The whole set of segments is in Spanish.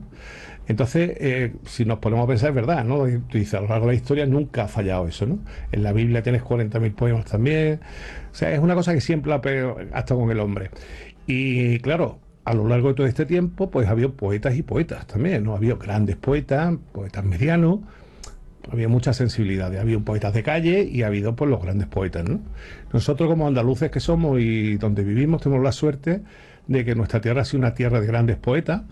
Entonces, si nos ponemos a pensar, es verdad, ¿no? Tú dices, a lo largo de la historia nunca ha fallado eso, ¿no? En la Biblia tienes 40.000 poemas también. O sea, es una cosa que siempre ha estado con el hombre. Y claro, a lo largo de todo este tiempo, pues ha habido poetas y poetas también, ¿no? Ha habido grandes poetas, poetas medianos, había muchas sensibilidades. Ha habido poetas de calle y ha habido, pues, los grandes poetas, ¿no? Nosotros, como andaluces que somos y donde vivimos, tenemos la suerte de que nuestra tierra ha sido una tierra de grandes poetas.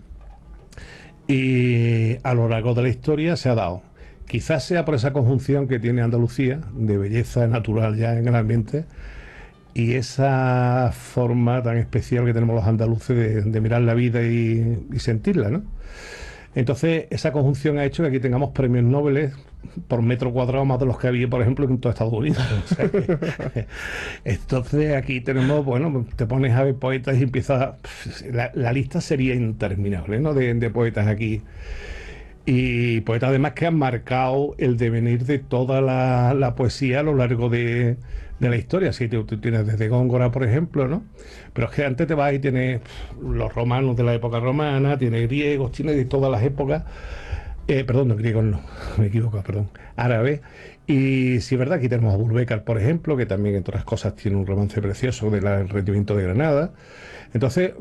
Y a lo largo de la historia se ha dado. Quizás sea por esa conjunción que tiene Andalucía, de belleza natural ya en el ambiente, y esa forma tan especial que tenemos los andaluces de mirar la vida y sentirla, ¿no? Entonces, esa conjunción ha hecho que aquí tengamos premios Nobel por metro cuadrado más de los que había, por ejemplo, en todo Estados Unidos. O sea entonces, aquí tenemos, bueno, te pones a ver poetas y empiezas... La lista sería interminable, ¿no? De poetas aquí. Y poetas además que han marcado el devenir de toda la poesía a lo largo de la historia. Sí, tú tienes desde Góngora, por ejemplo, ¿no? Pero es que antes te vas y tienes los romanos de la época romana, tienes griegos, tienes de todas las épocas. Perdón, no, griegos no, me equivoco, perdón, árabes. Y sí es verdad, aquí tenemos a Bulbécar, por ejemplo, que también, entre otras cosas, tiene un romance precioso del rendimiento de Granada. Entonces,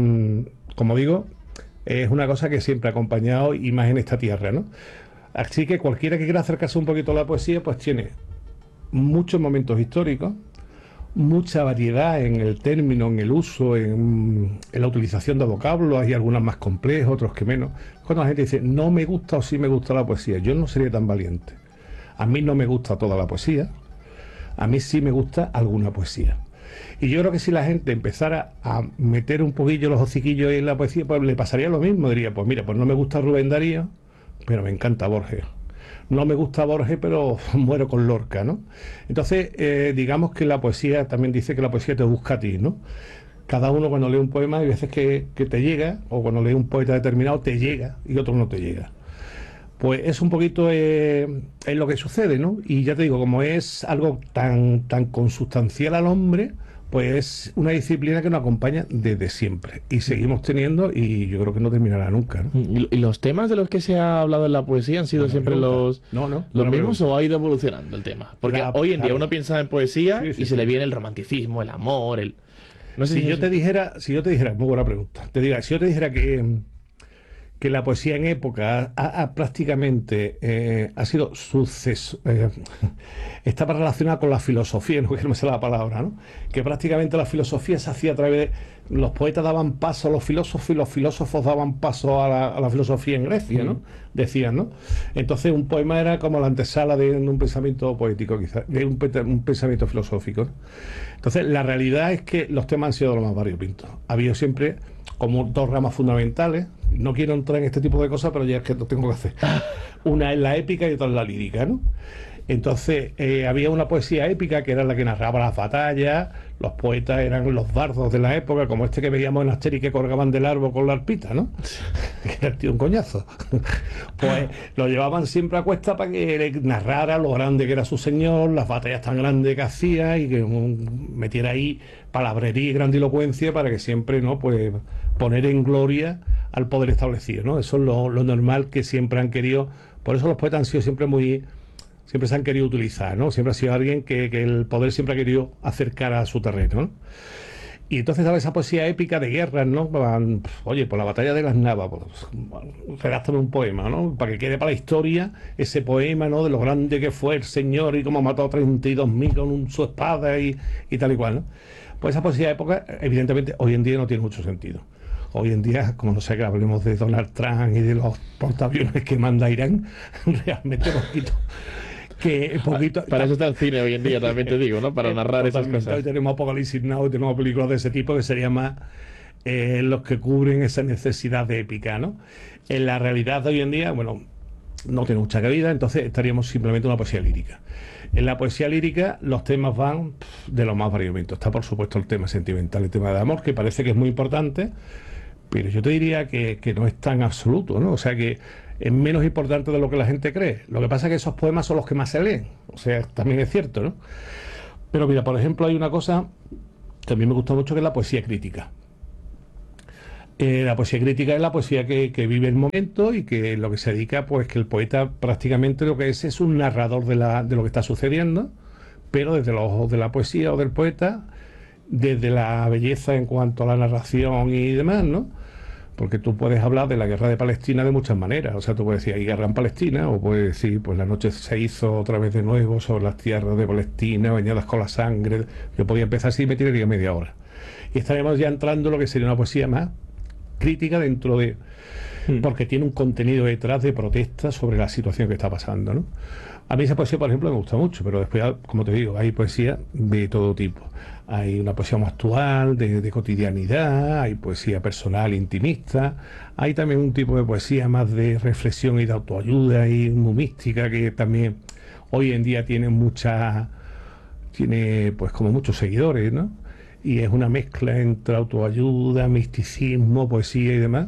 como digo, es una cosa que siempre ha acompañado, y más en esta tierra, ¿no? Así que cualquiera que quiera acercarse un poquito a la poesía, pues tiene muchos momentos históricos, mucha variedad en el término, en el uso, en la utilización de vocablos. Hay algunos más complejos, otros que menos. Cuando la gente dice, no me gusta o sí me gusta la poesía, yo no sería tan valiente. A mí no me gusta toda la poesía, a mí sí me gusta alguna poesía. Y yo creo que si la gente empezara a meter un poquillo los hociquillos en la poesía, pues le pasaría lo mismo. Diría, pues mira, pues no me gusta Rubén Darío, pero me encanta Borges. No me gusta Borges, pero muero con Lorca, ¿no? Entonces, digamos que la poesía también dice que la poesía te busca a ti, ¿no? Cada uno, cuando lee un poema, hay veces que te llega, o cuando lee un poeta determinado te llega y otro no te llega. Pues es un poquito es lo que sucede, ¿no? Y ya te digo, como es algo tan consustancial al hombre, pues es una disciplina que nos acompaña desde siempre. Y seguimos teniendo, y yo creo que no terminará nunca, ¿no? ¿Y los temas de los que se ha hablado en la poesía han sido siempre los mismos, o ha ido evolucionando el tema? Porque hoy en día uno piensa en poesía y se le viene el romanticismo, el amor, el... No sé si yo te dijera, muy buena pregunta. Si yo te dijera que la poesía en época prácticamente ha sido suceso, está relacionada con la filosofía, no que no me sale la palabra, ¿no? Que prácticamente la filosofía se hacía a través de... Los poetas daban paso a los filósofos y los filósofos daban paso a la filosofía en Grecia, ¿no? Decían, ¿no? Entonces un poema era como la antesala de un pensamiento poético, quizás, de un pensamiento filosófico, ¿no? Entonces la realidad es que los temas han sido los más variopintos. Ha habido siempre como dos ramas fundamentales. No quiero entrar en este tipo de cosas, pero ya es que lo tengo que hacer. Una es la épica y otra es la lírica, ¿no? Entonces, había una poesía épica que era la que narraba las batallas. Los poetas eran los bardos de la época, como este que veíamos en Asterix, que colgaban del árbol con la arpita, ¿no? Que era el tío un coñazo. Pues lo llevaban siempre a cuesta para que le narrara lo grande que era su señor, las batallas tan grandes que hacía, y que metiera ahí palabrería y grandilocuencia para que siempre, ¿no?, pues poner en gloria al poder establecido, ¿no? Eso es lo normal que siempre han querido. Por eso los poetas han sido siempre se han querido utilizar, ¿no? Siempre ha sido alguien que el poder siempre ha querido acercar a su terreno, ¿no? Y entonces daba esa poesía épica de guerras, ¿no? Oye, por la batalla de las Navas, pues, redáctame un poema, ¿no? Para que quede para la historia ese poema, ¿no? De lo grande que fue el señor y cómo mató a 32.000 con su espada y tal y cual, ¿no? Pues esa poesía época, evidentemente, hoy en día no tiene mucho sentido. Hoy en día, como no sé, que hablemos de Donald Trump y de los portaaviones que manda Irán, realmente poquito... Para eso está el cine hoy en día, también te digo, ¿no? Para narrar esas cosas. Hoy tenemos Apocalipsis Now, tenemos películas de ese tipo que serían más los que cubren esa necesidad de épica, ¿no? En la realidad de hoy en día, bueno, no tiene mucha cabida, entonces estaríamos simplemente en una poesía lírica. En la poesía lírica los temas van de los más variopintos. Está, por supuesto, el tema sentimental, el tema de amor, que parece que es muy importante, pero yo te diría que no es tan absoluto, ¿no? O sea, que es menos importante de lo que la gente cree. Lo que pasa es que esos poemas son los que más se leen. O sea, también es cierto, ¿no? Pero mira, por ejemplo, hay una cosa que a mí me gusta mucho, que es la poesía crítica. La poesía crítica es la poesía que vive el momento y que lo que se dedica, pues que el poeta prácticamente lo que es un narrador de lo que está sucediendo, pero desde los ojos de la poesía o del poeta, desde la belleza en cuanto a la narración y demás, ¿no? Porque tú puedes hablar de la guerra de Palestina de muchas maneras. O sea, tú puedes decir, hay guerra en Palestina, o puedes decir, pues la noche se hizo otra vez de nuevo sobre las tierras de Palestina, bañadas con la sangre. Yo podía empezar así y me tiraría media hora. Y estaremos ya entrando en lo que sería una poesía más crítica dentro de... porque tiene un contenido detrás de protesta sobre la situación que está pasando, ¿no? A mí esa poesía, por ejemplo, me gusta mucho, pero después, como te digo, hay poesía de todo tipo. Hay una poesía más actual, de cotidianidad, hay poesía personal, intimista, hay también un tipo de poesía más de reflexión y de autoayuda y muy mística, que también hoy en día tiene pues como muchos seguidores, ¿no? Y es una mezcla entre autoayuda, misticismo, poesía y demás.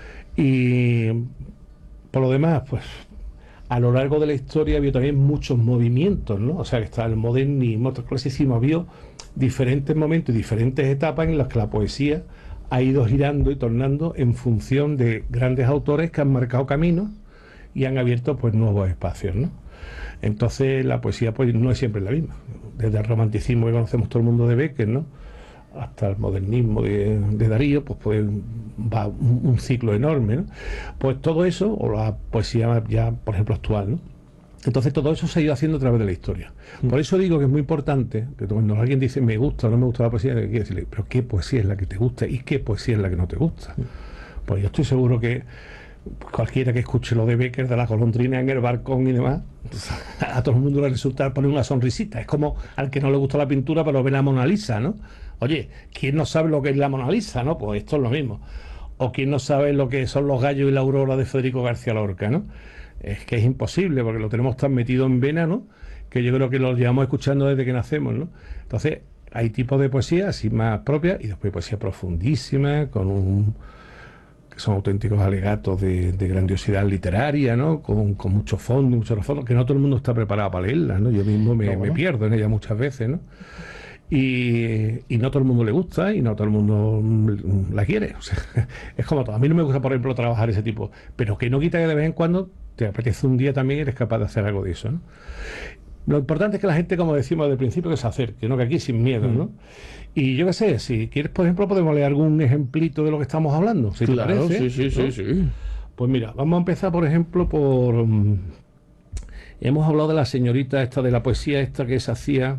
Y por lo demás, pues a lo largo de la historia ha habido también muchos movimientos, ¿no? O sea, que está el modernismo, el clasicismo, ha habido diferentes momentos y diferentes etapas en las que la poesía ha ido girando y tornando en función de grandes autores que han marcado caminos y han abierto pues nuevos espacios, ¿no? Entonces la poesía pues no es siempre la misma. Desde el romanticismo que conocemos todo el mundo de Becker, ¿no?, hasta el modernismo de Darío, pues va un ciclo enorme, ¿no? Pues todo eso, o la poesía ya, por ejemplo, actual, ¿no? Entonces todo eso se ha ido haciendo a través de la historia. Por eso digo que es muy importante que cuando alguien dice me gusta o no me gusta la poesía, hay que decirle, pero ¿qué poesía es la que te gusta y qué poesía es la que no te gusta? Pues yo estoy seguro que cualquiera que escuche lo de Becker, de la golondrina en el balcón y demás, a todo el mundo le resulta poner una sonrisita. Es como al que no le gusta la pintura pero ve la Mona Lisa, ¿no? Oye, ¿quién no sabe lo que es la Mona Lisa, no? Pues esto es lo mismo. O ¿quién no sabe lo que son los gallos y la aurora de Federico García Lorca, ¿no? Es que es imposible, porque lo tenemos tan metido en vena, ¿no?, que yo creo que lo llevamos escuchando desde que nacemos, ¿no? Entonces, hay tipos de poesía así más propias y después poesía profundísima, que son auténticos alegatos de grandiosidad literaria, ¿no?, con mucho fondo, mucho fondo, que no todo el mundo está preparado para leerlas, ¿no? Yo mismo me pierdo en ella muchas veces, ¿no? Y no todo el mundo le gusta y no todo el mundo la quiere. O sea, es como todo. A mí no me gusta, por ejemplo, trabajar ese tipo, pero que no quita que de vez en cuando te apetece un día también y eres capaz de hacer algo de eso, ¿no? Lo importante es que la gente, como decimos desde el principio, que se acerque, ¿no?, que aquí sin miedo, ¿no? Y yo qué sé, si quieres, por ejemplo, podemos leer algún ejemplito de lo que estamos hablando, si te parece. Sí. Pues mira, vamos a empezar, por ejemplo, por... hemos hablado de la señorita esta, de la poesía esta que se hacía...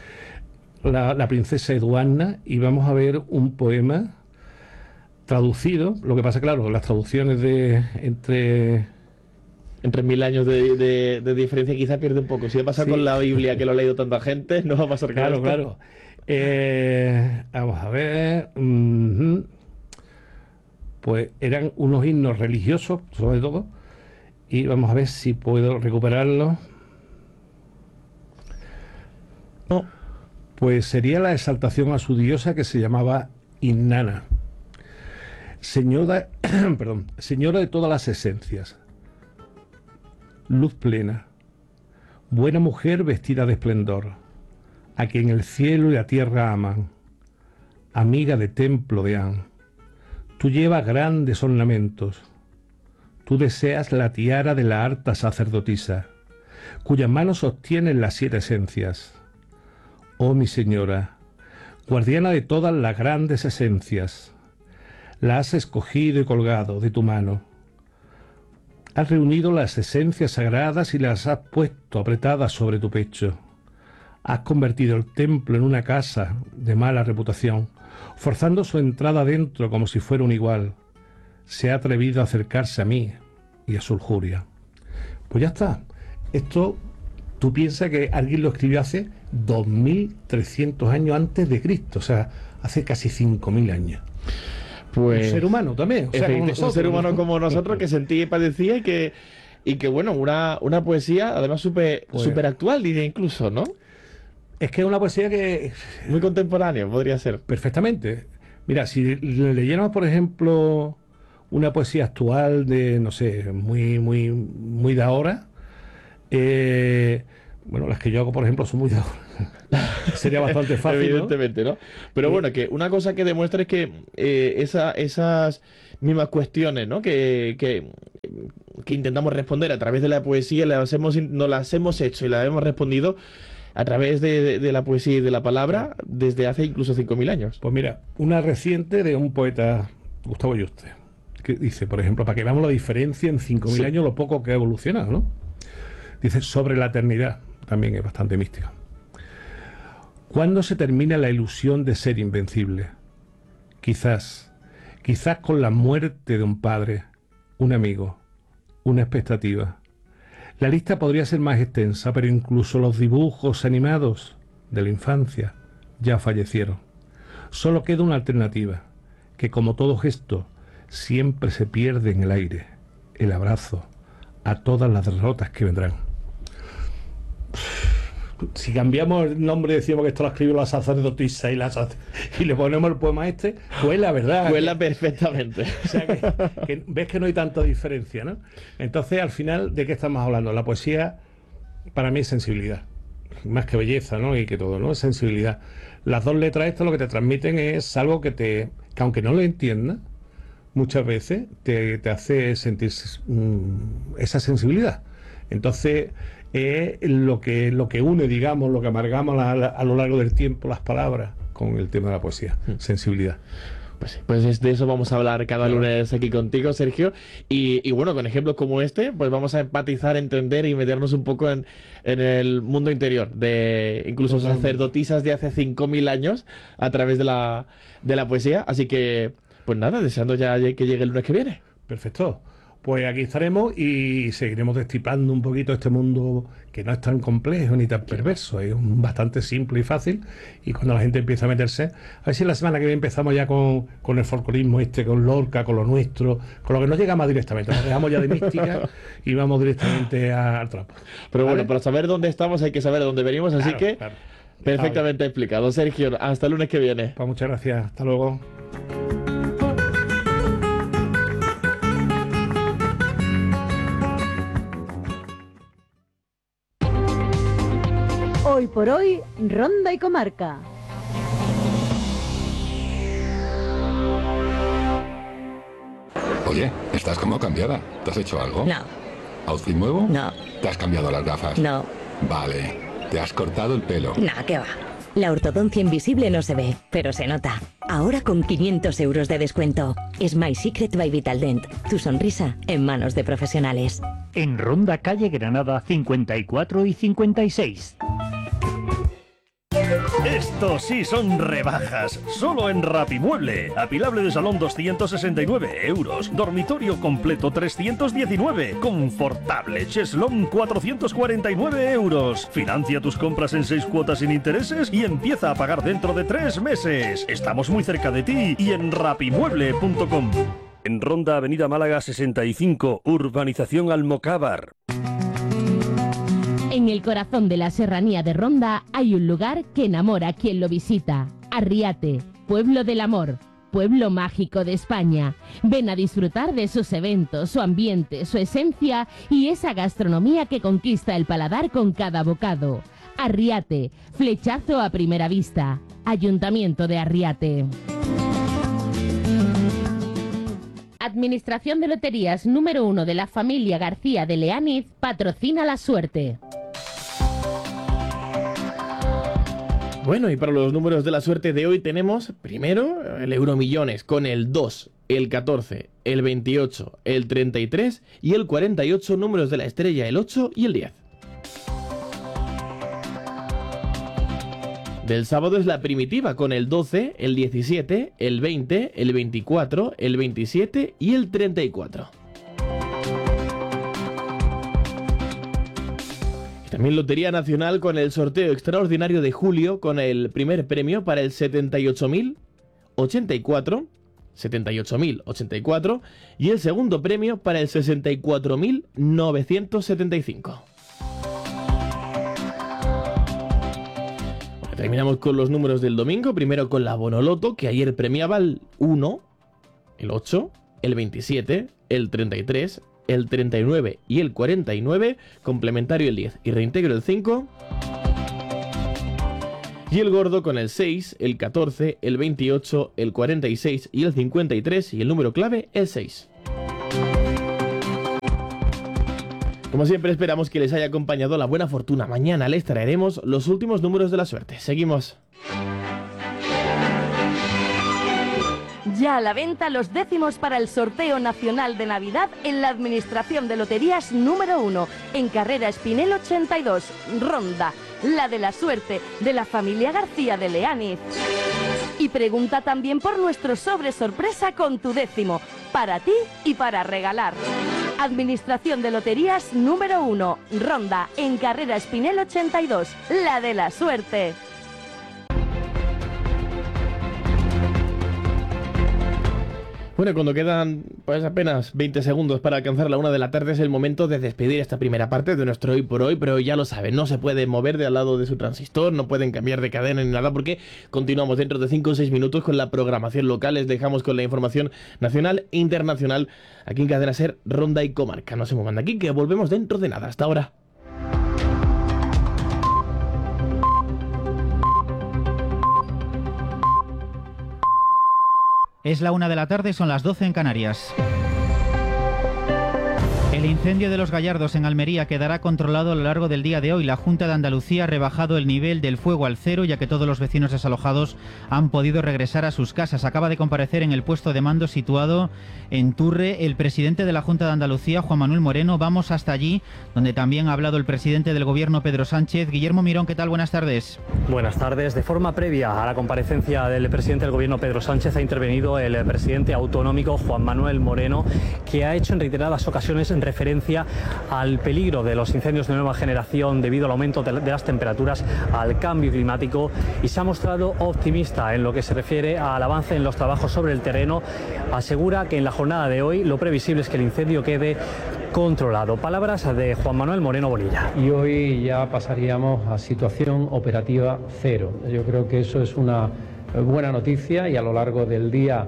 La princesa Eduarda, y vamos a ver un poema traducido. Lo que pasa, claro, las traducciones entre 1000 años de diferencia quizás pierde un poco. Si va a pasar con la Biblia, que lo ha leído tanta gente, no va a pasar con esto. Claro. Vamos a ver. Pues eran unos himnos religiosos, sobre todo, y vamos a ver si puedo recuperarlos. No. Pues sería la exaltación a su diosa, que se llamaba Inanna. Señora de todas las esencias, luz plena, buena mujer vestida de esplendor, a quien el cielo y la tierra aman, amiga de templo de An. Tú llevas grandes ornamentos, tú deseas la tiara de la alta sacerdotisa, cuyas manos sostienen las 7 esencias. Oh mi señora, guardiana de todas las grandes esencias, la has escogido y colgado de tu mano. Has reunido las esencias sagradas y las has puesto apretadas sobre tu pecho. Has convertido el templo en una casa de mala reputación, forzando su entrada dentro como si fuera un igual. Se ha atrevido a acercarse a mí y a su lujuria. Pues ya está. Esto, tú piensas que alguien lo escribió hace 2300 años antes de Cristo, o sea, hace casi 5000 años. Pues un ser humano también, o sea, como nosotros, un ser humano como nosotros, que sentía y padecía y que bueno, una poesía además súper actual, diría incluso, ¿no? Es que es una poesía que... muy contemporánea, podría ser. Perfectamente. Mira, si leyéramos, por ejemplo, una poesía actual de, no sé, muy de ahora, bueno, las que yo hago, por ejemplo, son muy de ahora. Sería bastante fácil, evidentemente, ¿no? Pero bueno, que una cosa que demuestra es que esas mismas cuestiones, ¿no? Que intentamos responder a través de la poesía, nos las hemos hecho y las hemos respondido a través de la poesía y de la palabra desde hace incluso 5.000 años. Pues mira, una reciente de un poeta, Gustavo Yuste, que dice, por ejemplo, para que veamos la diferencia en 5.000 años, lo poco que ha evolucionado, ¿no? Dice, sobre la eternidad, también es bastante mística. ¿Cuándo se termina la ilusión de ser invencible? Quizás con la muerte de un padre, un amigo, una expectativa. La lista podría ser más extensa, pero incluso los dibujos animados de la infancia ya fallecieron. Solo queda una alternativa, que como todo gesto, siempre se pierde en el aire, el abrazo a todas las derrotas que vendrán. Si cambiamos el nombre, decimos que esto lo escribió la sacerdotisa y le ponemos el poema pues la verdad. Cuela perfectamente. O sea que ves que no hay tanta diferencia, ¿no? Entonces, al final, ¿de qué estamos hablando? La poesía, para mí, es sensibilidad. Más que belleza, ¿no? Y que todo, ¿no? Es sensibilidad. Las dos letras estas lo que te transmiten es algo que aunque no lo entiendas, muchas veces te hace sentir esa sensibilidad. Entonces, es lo que une, digamos, lo que amargamos a lo largo del tiempo las palabras con el tema de la poesía, sensibilidad. Pues de eso vamos a hablar cada lunes aquí contigo, Sergio. Y bueno, con ejemplos como este, pues vamos a empatizar, entender y meternos un poco en el mundo interior de incluso sacerdotisas de hace 5.000 años a través de la poesía. Así que, pues nada, deseando ya que llegue el lunes que viene. Perfecto. Pues aquí estaremos y seguiremos destipando un poquito este mundo que no es tan complejo ni tan perverso, es bastante simple y fácil, y cuando la gente empieza a meterse, a ver si la semana que viene empezamos ya con el folclorismo con Lorca, con lo nuestro, con lo que nos llega más directamente, nos dejamos ya de mística y vamos directamente al trapo. Pero ¿vale? Bueno, para saber dónde estamos hay que saber dónde venimos, así que perfectamente explicado. Sergio, hasta el lunes que viene. Pues muchas gracias, hasta luego. Hoy por hoy, Ronda y Comarca. Oye, estás como cambiada. ¿Te has hecho algo? No. ¿Outfit nuevo? No. ¿Te has cambiado las gafas? No. Vale. ¿Te has cortado el pelo? Nah, qué va. La ortodoncia invisible no se ve, pero se nota. Ahora con 500 euros de descuento. Smile Secret by Vitaldent. Tu sonrisa en manos de profesionales. En Ronda Calle Granada 54 y 56. Estos sí son rebajas, solo en Rapimueble. Apilable de salón 269 euros, dormitorio completo 319, confortable cheslón 449 euros. Financia tus compras en 6 cuotas sin intereses y empieza a pagar dentro de 3 meses. Estamos muy cerca de ti y en rapimueble.com. En Ronda, Avenida Málaga 65, Urbanización Almocávar. En el corazón de la serranía de Ronda hay un lugar que enamora a quien lo visita. Arriate, pueblo del amor, pueblo mágico de España. Ven a disfrutar de sus eventos, su ambiente, su esencia y esa gastronomía que conquista el paladar con cada bocado. Arriate, flechazo a primera vista. Ayuntamiento de Arriate. Administración de Loterías número 1 de la familia García de Leániz patrocina la suerte. Bueno, y para los números de la suerte de hoy tenemos, primero, el Euromillones con el 2, el 14, el 28, el 33 y el 48, números de la estrella, el 8 y el 10. Del sábado es la primitiva con el 12, el 17, el 20, el 24, el 27 y el 34. También Lotería Nacional con el sorteo extraordinario de julio con el primer premio para el 78.084 y el segundo premio para el 64.975. Bueno, terminamos con los números del domingo, primero con la Bonoloto, que ayer premiaba el 1, el 8, el 27, el 33, el 39 y el 49, complementario el 10 y reintegro el 5. Y el gordo con el 6, el 14, el 28, el 46 y el 53, y el número clave, el 6. Como siempre, esperamos que les haya acompañado la buena fortuna. Mañana les traeremos los últimos números de la suerte. Seguimos. Ya a la venta los décimos para el sorteo nacional de Navidad en la Administración de Loterías número 1, en carrera Espinel 82, Ronda, la de la suerte, de la familia García de Leániz. Y pregunta también por nuestro sobre sorpresa con tu décimo, para ti y para regalar. Administración de Loterías número 1, Ronda, en carrera Espinel 82, la de la suerte. Bueno, cuando quedan pues apenas 20 segundos para alcanzar la 1 de la tarde, es el momento de despedir esta primera parte de nuestro Hoy por Hoy, pero ya lo saben, no se pueden mover de al lado de su transistor, no pueden cambiar de cadena ni nada, porque continuamos dentro de 5 o 6 minutos con la programación local. Les dejamos con la información nacional e internacional aquí en Cadena Ser, Ronda y Comarca. No se muevan de aquí, que volvemos dentro de nada. Hasta ahora. Es la 1 de la tarde, son las 12 en Canarias. El incendio de Los Gallardos en Almería quedará controlado a lo largo del día de hoy. La Junta de Andalucía ha rebajado el nivel del fuego al 0, ya que todos los vecinos desalojados han podido regresar a sus casas. Acaba de comparecer en el puesto de mando situado en Turre el presidente de la Junta de Andalucía, Juan Manuel Moreno. Vamos hasta allí, donde también ha hablado el presidente del Gobierno, Pedro Sánchez. Guillermo Mirón, ¿qué tal? Buenas tardes. Buenas tardes. De forma previa a la comparecencia del presidente del Gobierno, Pedro Sánchez, ha intervenido el presidente autonómico, Juan Manuel Moreno, que ha hecho en reiteradas ocasiones en referencia al peligro de los incendios de nueva generación debido al aumento de las temperaturas, al cambio climático, y se ha mostrado optimista en lo que se refiere al avance en los trabajos sobre el terreno. Asegura que en la jornada de hoy lo previsible es que el incendio quede controlado. Palabras de Juan Manuel Moreno Bonilla. Y hoy ya pasaríamos a situación operativa 0. Yo creo que eso es una buena noticia, y a lo largo del día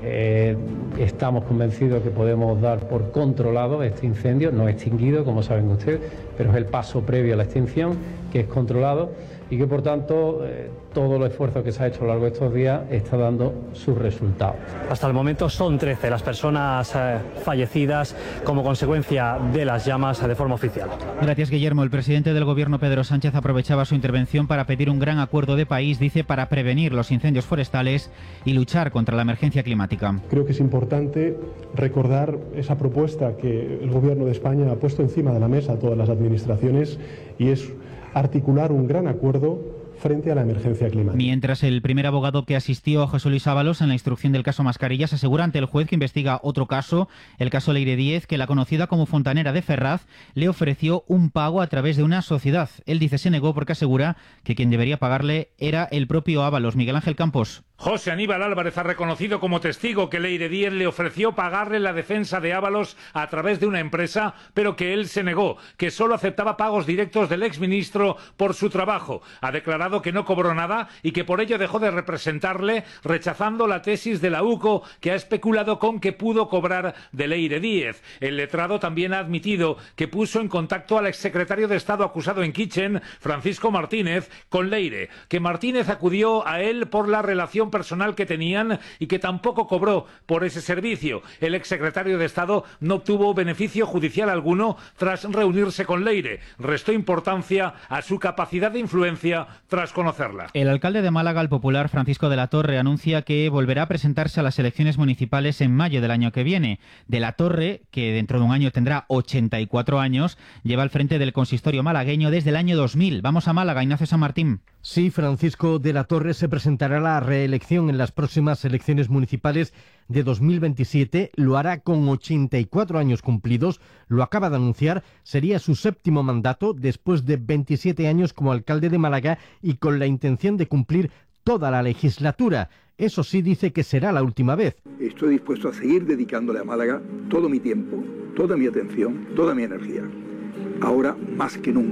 estamos convencidos que podemos dar por controlado este incendio, no extinguido, como saben ustedes, pero es el paso previo a la extinción, que es controlado, y que por tanto todo el esfuerzo que se ha hecho a lo largo de estos días está dando sus resultados. Hasta el momento son 13 las personas fallecidas como consecuencia de las llamas de forma oficial. Gracias, Guillermo. El presidente del Gobierno, Pedro Sánchez, aprovechaba su intervención para pedir un gran acuerdo de país, dice, para prevenir los incendios forestales y luchar contra la emergencia climática. Creo que es importante recordar esa propuesta que el Gobierno de España ha puesto encima de la mesa a todas las administraciones, y es articular un gran acuerdo frente a la emergencia climática. Mientras, el primer abogado que asistió a José Luis Ábalos en la instrucción del caso Mascarillas asegura ante el juez que investiga otro caso, el caso Leire Díez, que la conocida como Fontanera de Ferraz le ofreció un pago a través de una sociedad. Él dice se negó porque asegura que quien debería pagarle era el propio Ábalos. Miguel Ángel Campos. José Aníbal Álvarez ha reconocido como testigo que Leire Díez le ofreció pagarle la defensa de Ábalos a través de una empresa, pero que él se negó, que solo aceptaba pagos directos del exministro por su trabajo. Ha declarado que no cobró nada y que por ello dejó de representarle, rechazando la tesis de la UCO, que ha especulado con que pudo cobrar de Leire Díez. El letrado también ha admitido que puso en contacto al exsecretario de Estado acusado en Kitchen, Francisco Martínez, con Leire, que Martínez acudió a él por la relación personal que tenían y que tampoco cobró por ese servicio. El exsecretario de Estado no obtuvo beneficio judicial alguno tras reunirse con Leire. Restó importancia a su capacidad de influencia tras conocerla. El alcalde de Málaga, el popular Francisco de la Torre, anuncia que volverá a presentarse a las elecciones municipales en mayo del año que viene. De la Torre, que dentro de un año tendrá 84 años, lleva al frente del consistorio malagueño desde el año 2000. Vamos a Málaga, Ignacio San Martín. Sí, Francisco de la Torre se presentará a la reelección en las próximas elecciones municipales de 2027. Lo hará con 84 años cumplidos. Lo acaba de anunciar. Sería su 7º mandato después de 27 años como alcalde de Málaga y con la intención de cumplir toda la legislatura. Eso sí, dice que será la última vez. Estoy dispuesto a seguir dedicándole a Málaga todo mi tiempo, toda mi atención, toda mi energía. Ahora más que nunca.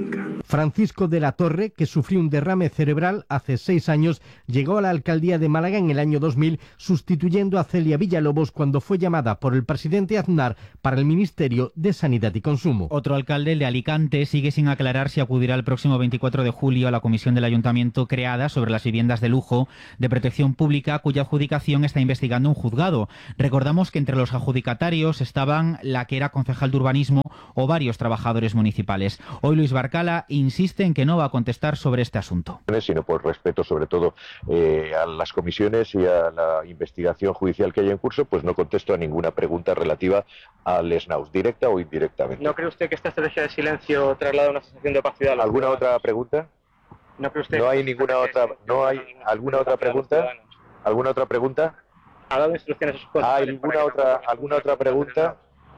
Francisco de la Torre, que sufrió un derrame cerebral hace 6 años, llegó a la alcaldía de Málaga en el año 2000, sustituyendo a Celia Villalobos cuando fue llamada por el presidente Aznar para el Ministerio de Sanidad y Consumo. Otro alcalde, el de Alicante, sigue sin aclarar si acudirá el próximo 24 de julio a la comisión del ayuntamiento creada sobre las viviendas de lujo de protección pública, cuya adjudicación está investigando un juzgado. Recordamos que entre los adjudicatarios estaban la que era concejal de urbanismo o varios trabajadores municipales. Hoy Luis Barcala insiste en que no va a contestar sobre este asunto. Sino por respeto sobre todo a las comisiones y a la investigación judicial que haya en curso, pues no contesto a ninguna pregunta relativa al SNAUS, directa o indirectamente. ¿No cree usted que esta estrategia de silencio traslada una sensación de opacidad? ¿Alguna otra pregunta? ¿No cree usted? No hay ninguna otra. ¿No hay alguna otra pregunta? ¿Alguna otra pregunta? ¿Ha dado instrucciones a sus concejales? ¿Alguna otra pregunta?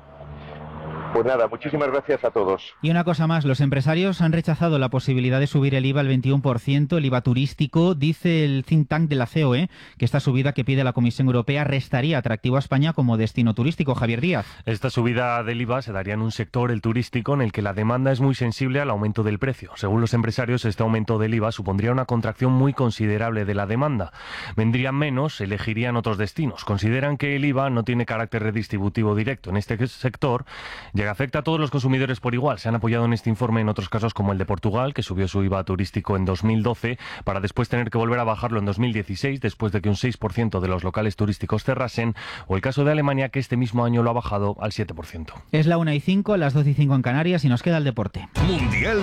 Pues nada, muchísimas gracias a todos. Y una cosa más, los empresarios han rechazado la posibilidad de subir el IVA al 21%, el IVA turístico. Dice el think tank de la COE que esta subida que pide la Comisión Europea restaría atractivo a España como destino turístico. Javier Díaz. Esta subida del IVA se daría en un sector, el turístico, en el que la demanda es muy sensible al aumento del precio. Según los empresarios, este aumento del IVA supondría una contracción muy considerable de la demanda. Vendrían menos, elegirían otros destinos. Consideran que el IVA no tiene carácter redistributivo directo en este sector, ya que afecta a todos los consumidores por igual. Se han apoyado en este informe en otros casos como el de Portugal, que subió su IVA turístico en 2012 para después tener que volver a bajarlo en 2016 después de que un 6% de los locales turísticos cerrasen, o el caso de Alemania, que este mismo año lo ha bajado al 7%. Es la 1:05, las 12:05 en Canarias y nos queda el deporte. Mundial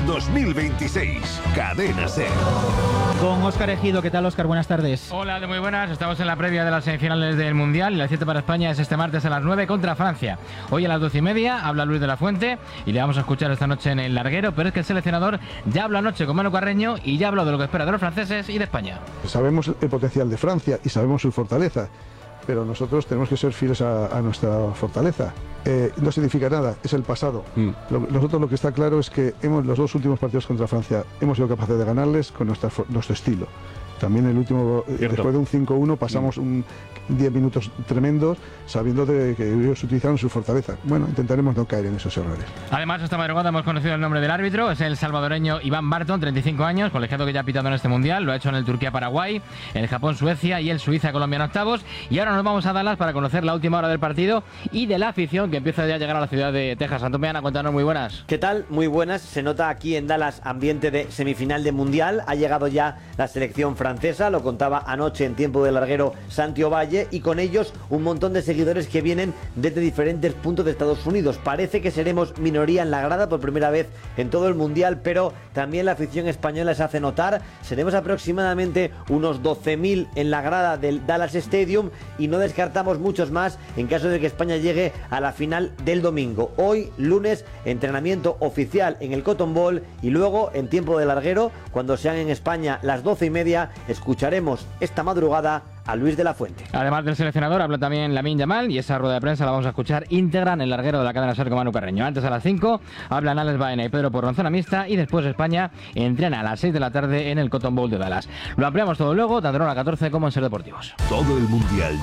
2026, Cadena SER. Con Óscar Ejido. ¿Qué tal, Óscar? Buenas tardes. Hola, muy buenas. Estamos en la previa de las semifinales del Mundial y la cita para España es este martes a las 9 contra Francia. Hoy a las 12:30 habla Luis de la Fuente y le vamos a escuchar esta noche en el larguero, pero es que el seleccionador ya habló anoche con Manu Carreño y ya habló de lo que espera de los franceses y de España. Sabemos el potencial de Francia y sabemos su fortaleza, pero nosotros tenemos que ser fieles a nuestra fortaleza. No significa nada, es el pasado. Nosotros lo que está claro es que los dos últimos partidos contra Francia hemos sido capaces de ganarles con nuestro estilo. También el último, después de un 5-1, pasamos 10 minutos tremendos, sabiendo que ellos utilizaron su fortaleza. Bueno, intentaremos no caer en esos errores. Además, esta madrugada hemos conocido el nombre del árbitro, es el salvadoreño Iván Barton, 35 años, colegiado que ya ha pitado en este Mundial, lo ha hecho en el Turquía-Paraguay, el Japón-Suecia y el Suiza-Colombia en octavos. Y ahora nos vamos a Dallas para conocer la última hora del partido y de la afición que empieza ya a llegar a la ciudad de Texas. Antomeana, cuéntanos, muy buenas. ¿Qué tal? Muy buenas. Se nota aquí en Dallas ambiente de semifinal de Mundial. Ha llegado ya la selección francesa, lo contaba anoche en tiempo de larguero Santi Ovalle, y con ellos un montón de seguidores que vienen desde diferentes puntos de Estados Unidos. Parece que seremos minoría en la grada por primera vez en todo el Mundial, pero también la afición española se hace notar. Seremos aproximadamente unos 12.000 en la grada del Dallas Stadium y no descartamos muchos más en caso de que España llegue a la final del domingo. Hoy, lunes, entrenamiento oficial en el Cotton Bowl y luego, en tiempo de larguero, cuando sean en España las 12:30, escucharemos esta madrugada a Luis de la Fuente. Además del seleccionador, habla también Lamine Yamal y esa rueda de prensa la vamos a escuchar íntegra en el larguero de la cadena SER con Manu Carreño. Antes a las 5 hablan Alex Baena y Pedro Porro en zona mixta y después España entrena a las 6 de la tarde en el Cotton Bowl de Dallas. Lo ampliamos todo luego, tanto en hora 14 como en SER Deportivos. Todo el Mundial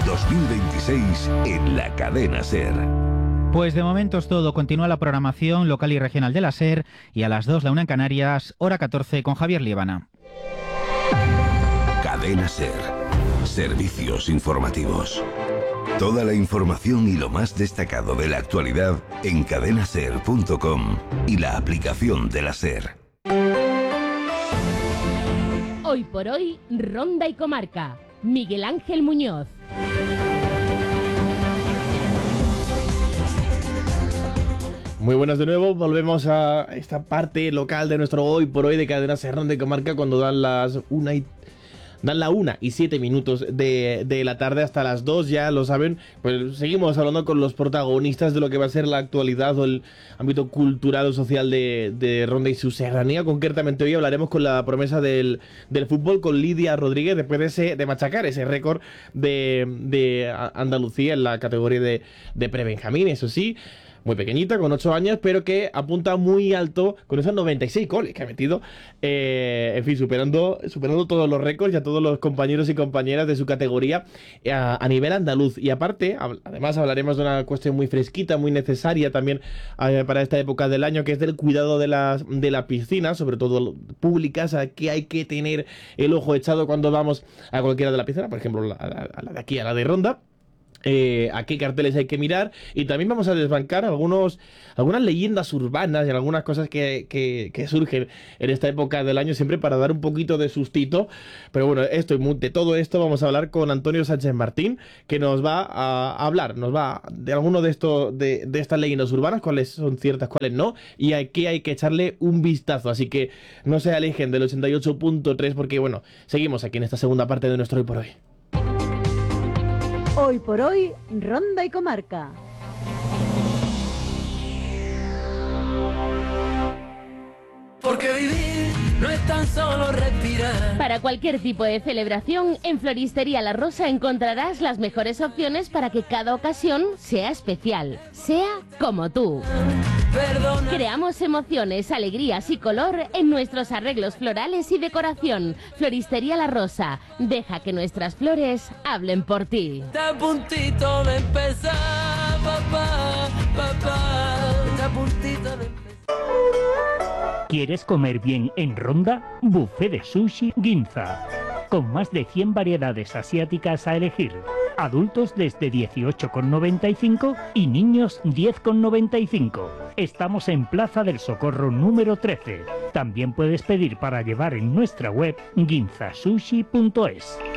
2026 en la cadena SER. Pues de momento es todo. Continúa la programación local y regional de la SER y a las 2 la 1 en Canarias, hora 14 con Javier Liébana. Cadena SER. Servicios informativos. Toda la información y lo más destacado de la actualidad en cadenaser.com y la aplicación de la SER. Hoy por hoy, Ronda y Comarca. Miguel Ángel Muñoz. Muy buenas de nuevo, volvemos a esta parte local de nuestro Hoy por Hoy de Cadena SER Ronda y Comarca cuando dan las 1:07 de la tarde hasta las 2, ya lo saben. Pues seguimos hablando con los protagonistas de lo que va a ser la actualidad o el ámbito cultural o social de Ronda y su serranía. Concretamente hoy hablaremos con la promesa del fútbol, con Lidia Rodríguez, después de machacar ese récord de Andalucía en la categoría de prebenjamín, eso sí. muy pequeñita, con 8 años, pero que apunta muy alto con esos 96 goles que ha metido, en fin, superando todos los récords y a todos los compañeros y compañeras de su categoría a nivel andaluz. Y aparte, además hablaremos de una cuestión muy fresquita, muy necesaria también para esta época del año, que es del cuidado de las piscinas, sobre todo públicas, a que hay que tener el ojo echado cuando vamos a cualquiera de las piscinas, por ejemplo, a la de aquí, a la de Ronda. A qué carteles hay que mirar, y también vamos a desbancar algunas leyendas urbanas y algunas cosas que surgen en esta época del año, siempre para dar un poquito de sustito. Pero bueno, de todo esto vamos a hablar con Antonio Sánchez Martín, que nos va a hablar, de alguno de estas leyendas urbanas, cuáles son ciertas, cuáles no, y a qué hay que echarle un vistazo. Así que no se alejen del 88.3, porque bueno, seguimos aquí en esta segunda parte de nuestro Hoy por Hoy. Hoy por hoy, Ronda y Comarca. Porque vivir no es tan solo respirar. Para cualquier tipo de celebración, en Floristería La Rosa encontrarás las mejores opciones para que cada ocasión sea especial, sea como tú. Perdona. Creamos emociones, alegrías y color en nuestros arreglos florales y decoración. Floristería La Rosa, deja que nuestras flores hablen por ti. Está a puntito de empezar, papá. Está a puntito de empezar. ¿Quieres comer bien en Ronda? Buffet de sushi Ginza. Con más de 100 variedades asiáticas a elegir. Adultos desde 18,95 y niños 10,95. Estamos en Plaza del Socorro número 13. También puedes pedir para llevar en nuestra web ginzasushi.es.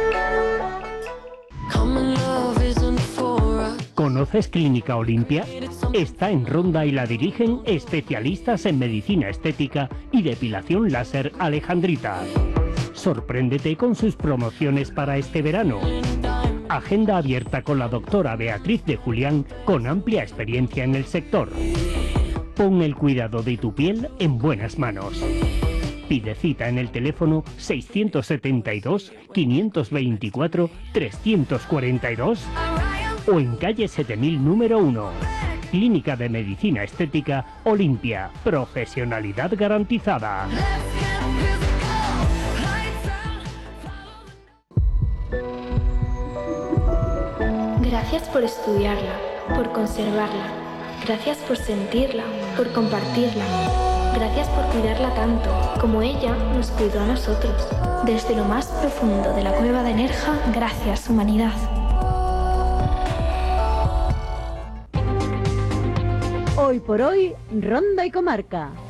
¿Conoces Clínica Olimpia? Está en Ronda y la dirigen especialistas en medicina estética y depilación láser Alejandrita. Sorpréndete con sus promociones para este verano. Agenda abierta con la doctora Beatriz de Julián, con amplia experiencia en el sector. Pon el cuidado de tu piel en buenas manos. Pide cita en el teléfono 672 524 342 o en calle 7000 número 1. Clínica de Medicina Estética Olimpia. Profesionalidad garantizada. Gracias por estudiarla, por conservarla. Gracias por sentirla, por compartirla. Gracias por cuidarla tanto, como ella nos cuidó a nosotros. Desde lo más profundo de la cueva de Nerja, gracias, humanidad. Hoy por hoy, Ronda y Comarca.